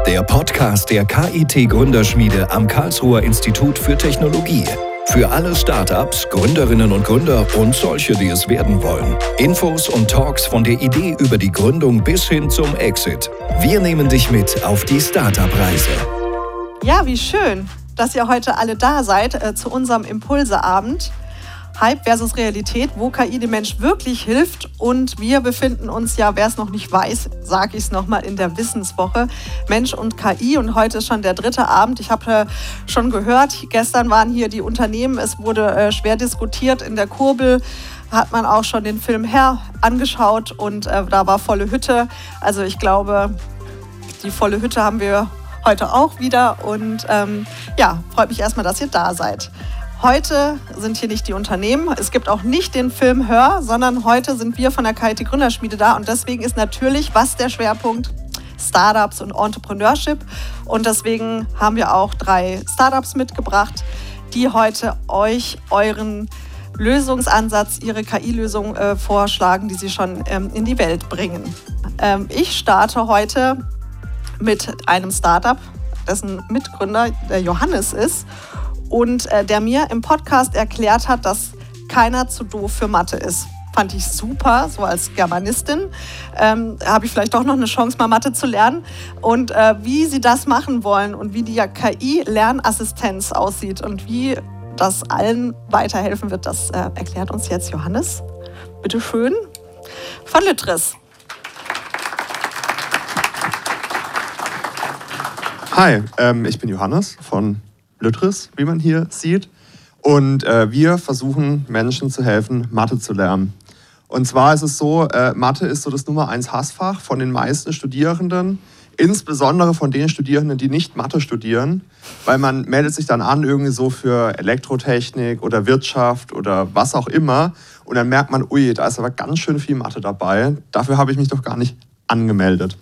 der Podcast der KIT Gründerschmiede am Karlsruher Institut für Technologie. Für alle Startups, Gründerinnen und Gründer und solche, die es werden wollen. Infos und Talks von der Idee über die Gründung bis hin zum Exit. Wir nehmen dich mit auf die Startup-Reise. Ja, wie schön, dass ihr heute alle da seid zu unserem Impulseabend. Hype versus Realität, wo KI dem Mensch wirklich hilft. Und wir befinden uns ja, wer es noch nicht weiß, sage ich es nochmal, in der Wissenswoche Mensch und KI. Und heute ist schon der 3. Abend. Ich habe schon gehört, gestern waren hier die Unternehmen, es wurde schwer diskutiert. In der Kurbel hat man auch schon den Film Her angeschaut und da war volle Hütte. Also ich glaube, die volle Hütte haben wir heute auch wieder. Und freut mich erstmal, dass ihr da seid. Heute sind hier nicht die Unternehmen, es gibt auch nicht den Film Hör, sondern heute sind wir von der KIT Gründerschmiede da und deswegen ist natürlich, was der Schwerpunkt? Startups und Entrepreneurship und deswegen haben wir auch 3 Startups mitgebracht, die heute euch euren Lösungsansatz, ihre KI-Lösung vorschlagen, die sie schon in die Welt bringen. Ich starte heute mit einem Startup, dessen Mitgründer der Johannes ist. Und der mir im Podcast erklärt hat, dass keiner zu doof für Mathe ist. Fand ich super, so als Germanistin. Habe ich vielleicht doch noch eine Chance, mal Mathe zu lernen. Und wie sie das machen wollen und wie die KI-Lernassistenz aussieht und wie das allen weiterhelfen wird, das erklärt uns jetzt Johannes. Bitte schön. Von Lütris. Hi, ich bin Johannes von Lütris, wie man hier sieht. Und wir versuchen Menschen zu helfen, Mathe zu lernen. Und zwar ist es so, Mathe ist so das Nummer 1 Hassfach von den meisten Studierenden, insbesondere von den Studierenden, die nicht Mathe studieren, weil man meldet sich dann an irgendwie so für Elektrotechnik oder Wirtschaft oder was auch immer und dann merkt man, ui, da ist aber ganz schön viel Mathe dabei, dafür habe ich mich doch gar nicht angemeldet.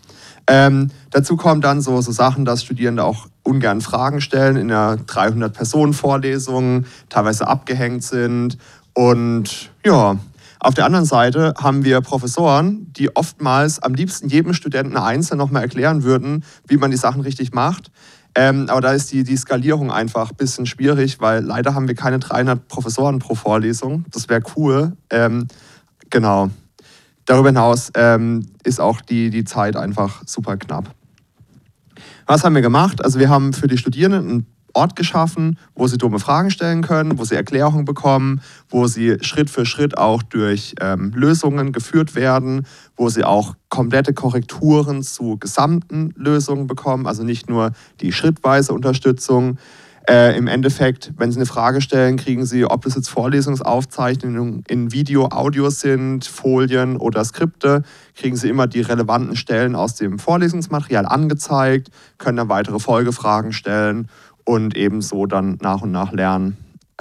Dazu kommen dann so Sachen, dass Studierende auch ungern Fragen stellen in einer 300-Personen-Vorlesung, teilweise abgehängt sind. Und ja, auf der anderen Seite haben wir Professoren, die oftmals am liebsten jedem Studenten einzeln nochmal erklären würden, wie man die Sachen richtig macht. Aber da ist die Skalierung einfach ein bisschen schwierig, weil leider haben wir keine 300 Professoren pro Vorlesung. Das wäre cool. Genau. Darüber hinaus ist auch die Zeit einfach super knapp. Was haben wir gemacht? Also wir haben für die Studierenden einen Ort geschaffen, wo sie dumme Fragen stellen können, wo sie Erklärungen bekommen, wo sie Schritt für Schritt auch durch Lösungen geführt werden, wo sie auch komplette Korrekturen zu gesamten Lösungen bekommen, also nicht nur die schrittweise Unterstützung. Im Endeffekt, wenn Sie eine Frage stellen, kriegen Sie, ob das jetzt Vorlesungsaufzeichnungen in Video, Audio sind, Folien oder Skripte, kriegen Sie immer die relevanten Stellen aus dem Vorlesungsmaterial angezeigt, können dann weitere Folgefragen stellen und ebenso dann nach und nach lernen.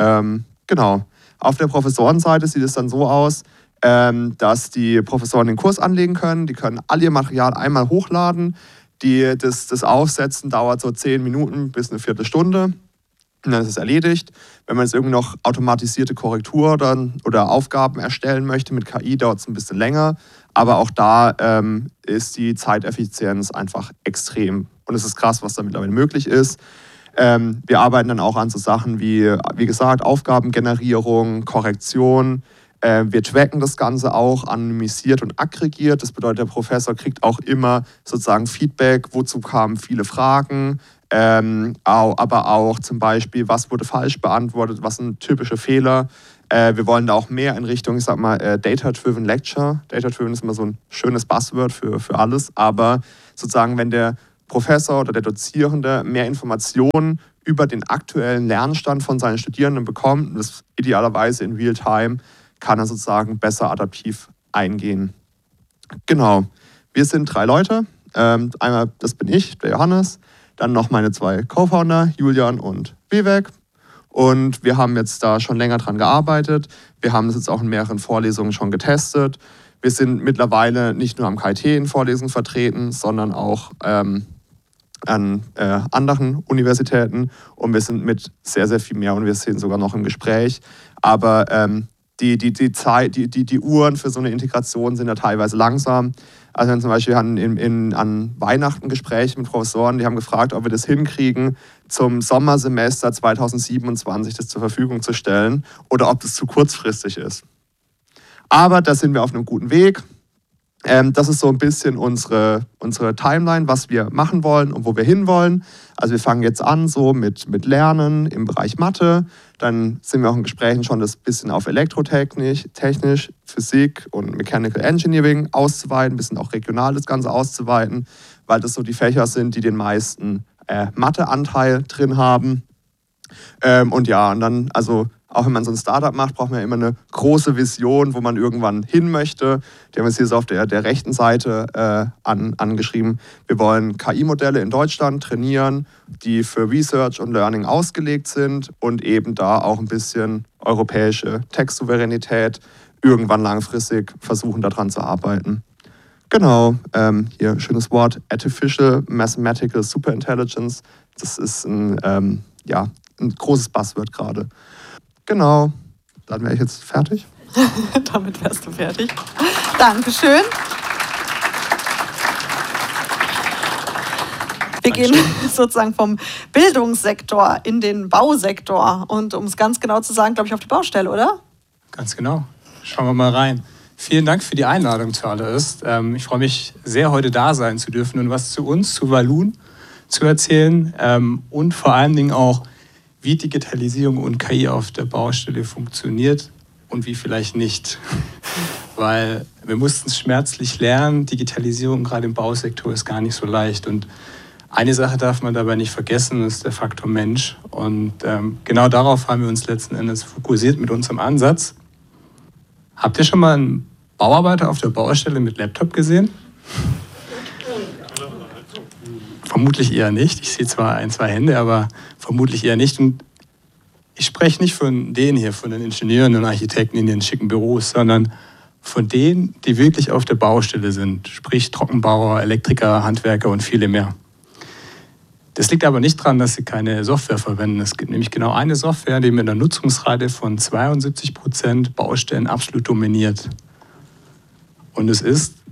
Genau. Auf der Professorenseite sieht es dann so aus, dass die Professoren den Kurs anlegen können. Die können all ihr Material einmal hochladen. Das Aufsetzen dauert so 10 Minuten bis eine Viertelstunde. Und dann ist es erledigt. Wenn man jetzt irgendwie noch automatisierte Korrektur oder Aufgaben erstellen möchte mit KI, dauert es ein bisschen länger. Aber auch da ist die Zeiteffizienz einfach extrem. Und es ist krass, was da mittlerweile möglich ist. Wir arbeiten dann auch an so Sachen wie gesagt, Aufgabengenerierung, Korrektion. Wir tracken das Ganze auch anonymisiert und aggregiert. Das bedeutet, der Professor kriegt auch immer sozusagen Feedback, wozu kamen viele Fragen, aber auch zum Beispiel, was wurde falsch beantwortet, was sind typische Fehler. Wir wollen da auch mehr in Richtung, ich sag mal, Data-Driven Lecture. Data-Driven ist immer so ein schönes Buzzword für alles, aber sozusagen, wenn der Professor oder der Dozierende mehr Informationen über den aktuellen Lernstand von seinen Studierenden bekommt, das idealerweise in Real-Time, kann er sozusagen besser adaptiv eingehen. Genau, wir sind 3 Leute. Einmal, das bin ich, der Johannes, dann noch meine 2 Co-Founder, Julian und Vivek. Und wir haben jetzt da schon länger dran gearbeitet. Wir haben es jetzt auch in mehreren Vorlesungen schon getestet. Wir sind mittlerweile nicht nur am KIT in Vorlesungen vertreten, sondern auch an anderen Universitäten. Und wir sind mit sehr, sehr viel mehr Universitäten sogar noch im Gespräch. Aber die Uhren für so eine Integration sind ja teilweise langsam. Also wenn zum Beispiel an Weihnachten Gespräche mit Professoren, die haben gefragt, ob wir das hinkriegen, zum Sommersemester 2027 das zur Verfügung zu stellen oder ob das zu kurzfristig ist. Aber da sind wir auf einem guten Weg. Das ist so ein bisschen unsere Timeline, was wir machen wollen und wo wir hinwollen. Also wir fangen jetzt an so mit Lernen im Bereich Mathe. Dann sind wir auch in Gesprächen schon das bisschen auf Elektrotechnik, Physik und Mechanical Engineering auszuweiten, ein bisschen auch regional das Ganze auszuweiten, weil das so die Fächer sind, die den meisten Matheanteil drin haben. Und dann, also auch wenn man so ein Startup macht, braucht man ja immer eine große Vision, wo man irgendwann hin möchte. Die haben wir hier so auf der rechten Seite angeschrieben. Wir wollen KI-Modelle in Deutschland trainieren, die für Research und Learning ausgelegt sind und eben da auch ein bisschen europäische Tech-Souveränität irgendwann langfristig versuchen, daran zu arbeiten. Genau, hier schönes Wort, Artificial Mathematical Superintelligence. Das ist ein großes Buzzword gerade. Genau, dann wäre ich jetzt fertig. Damit wärst du fertig. Dankeschön. Wir gehen sozusagen vom Bildungssektor in den Bausektor und um es ganz genau zu sagen, glaube ich, auf die Baustelle, oder? Ganz genau. Schauen wir mal rein. Vielen Dank für die Einladung zuallererst. Ich freue mich sehr, heute da sein zu dürfen und was zu uns, zu Walloon, zu erzählen und vor allen Dingen auch, wie Digitalisierung und KI auf der Baustelle funktioniert und wie vielleicht nicht. Weil wir mussten es schmerzlich lernen, Digitalisierung gerade im Bausektor ist gar nicht so leicht. Und eine Sache darf man dabei nicht vergessen, das ist der Faktor Mensch. Und genau darauf haben wir uns letzten Endes fokussiert mit unserem Ansatz. Habt ihr schon mal einen Bauarbeiter auf der Baustelle mit Laptop gesehen? Vermutlich eher nicht. Ich sehe zwar 1, 2 Hände, aber vermutlich eher nicht. Und ich spreche nicht von denen hier, von den Ingenieuren und Architekten in den schicken Büros, sondern von denen, die wirklich auf der Baustelle sind. Sprich Trockenbauer, Elektriker, Handwerker und viele mehr. Das liegt aber nicht daran, dass sie keine Software verwenden. Es gibt nämlich genau eine Software, die mit einer Nutzungsrate von 72% Baustellen absolut dominiert. Und es ist